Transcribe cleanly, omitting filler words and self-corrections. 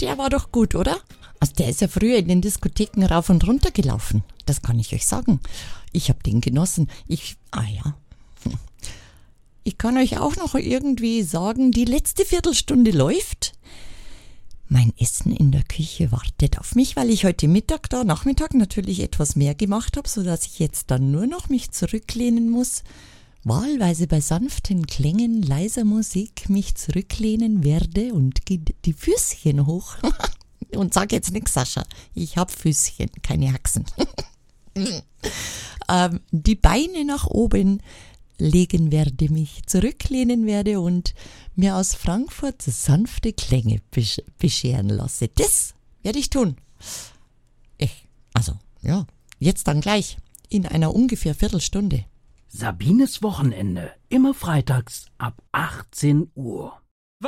der war doch gut, oder? Also der ist ja früher in den Diskotheken rauf und runter gelaufen. Das kann ich euch sagen. Ich habe den genossen. Ich kann euch auch noch irgendwie sagen, die letzte Viertelstunde läuft. Mein Essen in der Küche wartet auf mich, weil ich heute Nachmittag natürlich etwas mehr gemacht habe, sodass ich jetzt dann nur noch mich zurücklehnen muss. Wahlweise bei sanften Klängen, leiser Musik mich zurücklehnen werde und die Füßchen hoch. Und sag jetzt nichts, Sascha. Ich hab Füßchen, keine Haxen. Die Beine nach oben legen werde, mich zurücklehnen werde und mir aus Frankfurt sanfte Klänge bescheren lasse. Das werde ich tun. Jetzt dann gleich, in einer ungefähr Viertelstunde. Sabines Wochenende, immer freitags ab 18 Uhr.